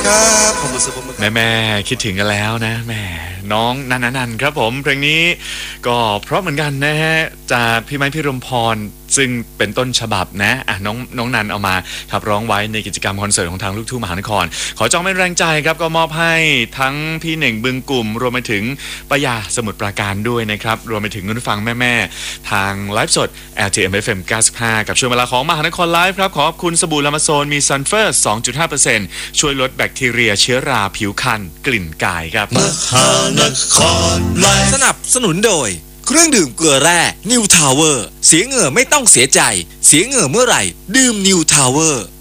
ครับผมรู้สึกผมแม่คิดถึงกันแล้วนะแม่น้องนันครับผมเพลงนี้ก็เพราะเหมือนกันนะฮะจากพี่ไม้พี่รมพรซึ่งเป็นต้นฉบับนะน้องนันเอามาขับร้องไว้ในกิจกรรมคอนเสิร์ตของทางลูกทุ่งมหานครขอจองเป็นแรงใจครับก็มอบให้ทั้งพี่เหน่งบึงกลุ่มรวมไปถึงป้ายาสมุทรปราการด้วยนะครับรวมไปถึงคุณผู้ฟังแม่ทางไลฟ์สด LTM FM 95กับช่วงเวลาของมหานครไลฟ์ครับขอบคุณสบู่ลามาโซนมีซันเฟอร์ 2.5% ช่วยลดแบคทีเรียเชื้อราผิวคันกลิ่นกายครับมหานครไลฟ์สนับสนุนโดยเครื่องดื่มเกลือแร่นิวทาวเวอร์เสียเหงื่อไม่ต้องเสียใจเสียเหงื่อเมื่อไหร่ดื่มนิวทาวเวอร์